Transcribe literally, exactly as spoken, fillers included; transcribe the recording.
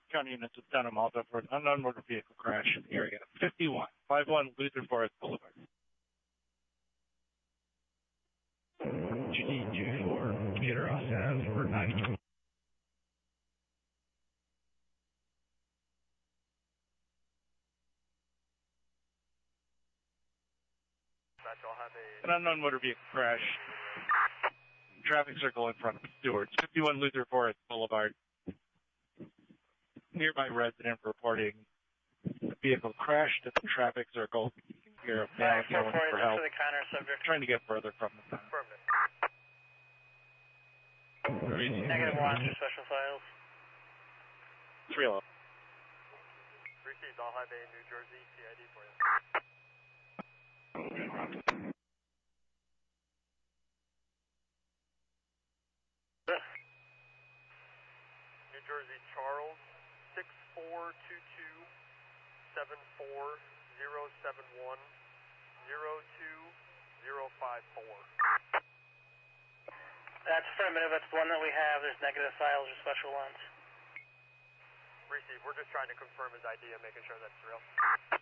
County units with Santa Malta for an unknown motor vehicle crash in the area. fifty-one, fifty-one Luther Forest Boulevard. G D four, Peter Ross over ninety. An unknown motor vehicle crash. Traffic circle in front of Stewart's. fifty-one Luther Forest Boulevard. Nearby resident reporting the vehicle crashed at the traffic circle. Here, a male going for help. Trying to get further from the time. Negative one for special files. three eleven. Received all high bay, New Jersey, C I D for you. New Jersey, Charles, six four two two, seven four zero seven one, zero two zero five four. That's affirmative. That's the one that we have. There's negative files or special ones. Receive. We're just trying to confirm his I D and making sure that's real.